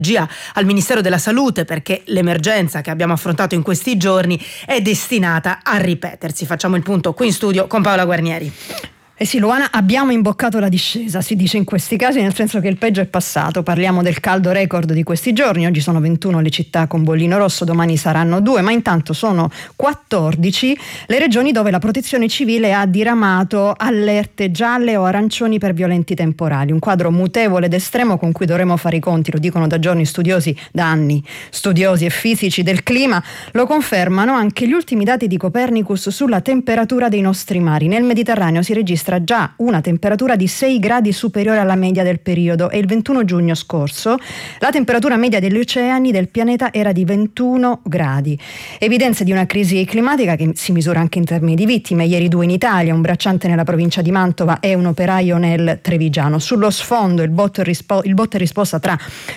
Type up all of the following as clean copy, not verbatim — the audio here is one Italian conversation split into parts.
al Ministero della Salute, perché l'emergenza che abbiamo affrontato in questi giorni è destinata a ripetersi. Facciamo il punto qui in studio con Paola Guarnieri. Eh sì, Luana, abbiamo imboccato la discesa, si dice in questi casi, nel senso che il peggio è passato. Parliamo del caldo record di questi giorni. Oggi sono 21 le città con bollino rosso, domani saranno 2, ma intanto sono 14 le regioni dove la protezione civile ha diramato allerte gialle o arancioni per violenti temporali. Un quadro mutevole ed estremo con cui dovremo fare i conti, lo dicono da giorni studiosi, da anni studiosi e fisici del clima. Lo confermano anche gli ultimi dati di Copernicus sulla temperatura dei nostri mari. Nel Mediterraneo si registra già una temperatura di 6 gradi superiore alla media del periodo e il 21 giugno scorso la temperatura media degli oceani del pianeta era di 21 gradi. Evidenze di una crisi climatica che si misura anche in termini di vittime. Ieri 2 in Italia, un bracciante nella provincia di Mantova e un operaio nel Trevigiano. Sullo sfondo il botta e risposta tra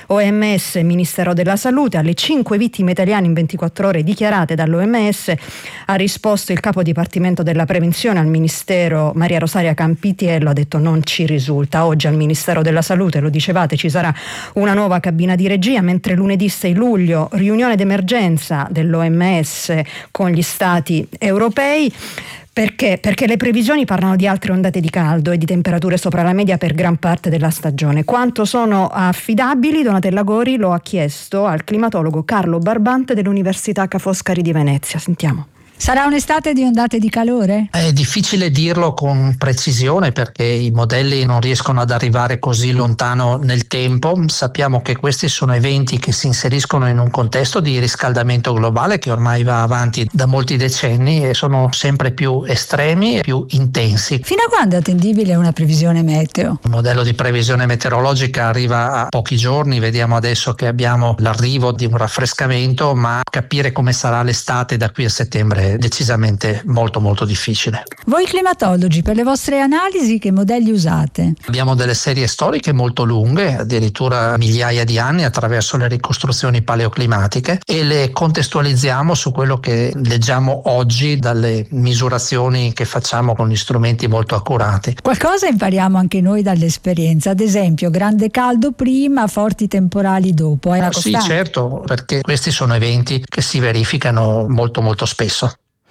OMS e Ministero della Salute. Alle 5 vittime italiane in 24 ore dichiarate dall'OMS ha risposto il capo dipartimento della prevenzione al Ministero, Maria Rosaria Campitiello, ha detto non ci risulta. Oggi al Ministero della Salute, lo dicevate, ci sarà una nuova cabina di regia, mentre lunedì 6 luglio riunione d'emergenza dell'OMS con gli stati europei. Perché? Perché le previsioni parlano di altre ondate di caldo e di temperature sopra la media per gran parte della stagione. Quanto sono affidabili? Donatella Gori lo ha chiesto al climatologo Carlo Barbante dell'Università Ca' Foscari di Venezia. Sentiamo. Sarà un'estate di ondate di calore? È difficile dirlo con precisione perché i modelli non riescono ad arrivare così lontano nel tempo. Sappiamo che questi sono eventi che si inseriscono in un contesto di riscaldamento globale che ormai va avanti da molti decenni e sono sempre più estremi e più intensi. Fino a quando è attendibile una previsione meteo? Il modello di previsione meteorologica arriva a pochi giorni, vediamo adesso che abbiamo l'arrivo di un raffrescamento, ma capire come sarà l'estate da qui a settembre è decisamente molto molto difficile. Voi climatologi, per le vostre analisi che modelli usate? Abbiamo delle serie storiche molto lunghe, addirittura migliaia di anni, attraverso le ricostruzioni paleoclimatiche, e le contestualizziamo su quello che leggiamo oggi dalle misurazioni che facciamo con gli strumenti molto accurati. Qualcosa impariamo anche noi dall'esperienza, ad esempio grande caldo prima, forti temporali dopo. È una costante? Sì, certo, perché questi sono eventi che si verificano molto molto spesso.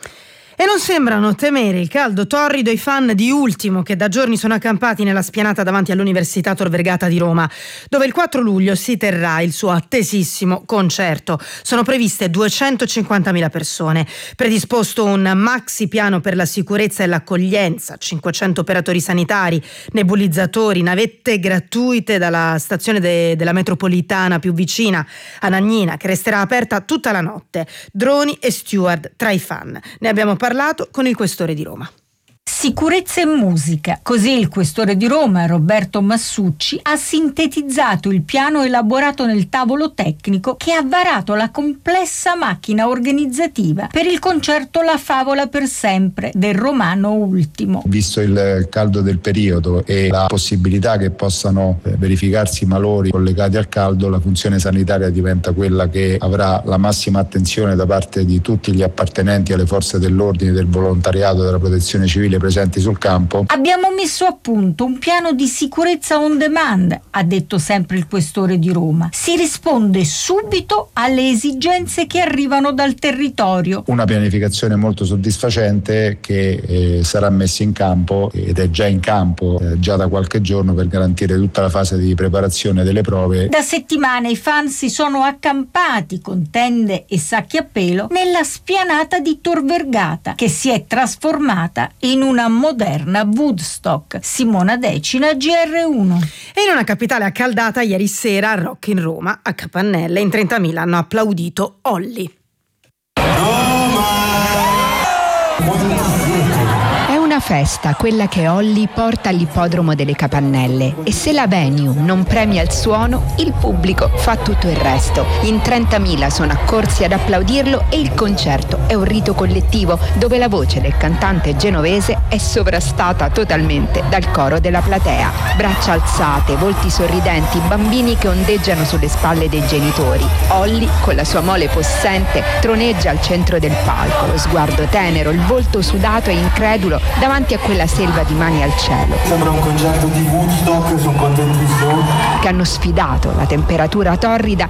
E non sembrano temere il caldo torrido i fan di Ultimo, che da giorni sono accampati nella spianata davanti all'Università Tor Vergata di Roma, dove il 4 luglio si terrà il suo attesissimo concerto. Sono previste 250.000 persone. Predisposto un maxi piano per la sicurezza e l'accoglienza, 500 operatori sanitari, nebulizzatori, navette gratuite dalla stazione della metropolitana più vicina a Nagnina, che resterà aperta tutta la notte, droni e steward tra i fan. Ne abbiamo parlato con il questore di Roma. Sicurezza e musica. Così il questore di Roma, Roberto Massucci, ha sintetizzato il piano elaborato nel tavolo tecnico che ha varato la complessa macchina organizzativa per il concerto La Favola per sempre del romano Ultimo. Visto il caldo del periodo e la possibilità che possano verificarsi malori collegati al caldo, la funzione sanitaria diventa quella che avrà la massima attenzione da parte di tutti gli appartenenti alle forze dell'ordine, del volontariato, della protezione civile presenti sul campo. Abbiamo messo a punto un piano di sicurezza on demand, ha detto sempre il questore di Roma. Si risponde subito alle esigenze che arrivano dal territorio. Una pianificazione molto soddisfacente che sarà messa in campo ed è già in campo già da qualche giorno per garantire tutta la fase di preparazione delle prove. Da settimane i fan si sono accampati con tende e sacchi a pelo nella spianata di Tor Vergata, che si è trasformata in una moderna Woodstock. Simona Decina, GR1. E in una capitale accaldata ieri sera a Rock in Roma, a Capannelle, in 30.000 hanno applaudito Olli. Una festa, quella che Olli porta all'ippodromo delle Capannelle, e se la venue non premia il suono, il pubblico fa tutto il resto. In 30.000 sono accorsi ad applaudirlo e il concerto è un rito collettivo dove la voce del cantante genovese è sovrastata totalmente dal coro della platea. Braccia alzate, volti sorridenti, bambini che ondeggiano sulle spalle dei genitori. Olli, con la sua mole possente, troneggia al centro del palco, lo sguardo tenero, il volto sudato e incredulo davanti a quella selva di mani al cielo. Sembra un concerto di Woodstock, sono contentissimo. Che hanno sfidato la temperatura torrida